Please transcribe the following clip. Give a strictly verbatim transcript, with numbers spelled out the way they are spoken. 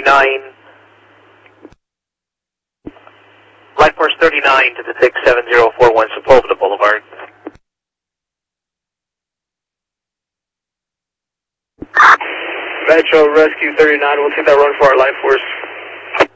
thirty-nine. Life Force thirty-nine to the six seven zero four one Sepulveda Boulevard. Metro Rescue thirty-nine, we'll take that run for our Life Force.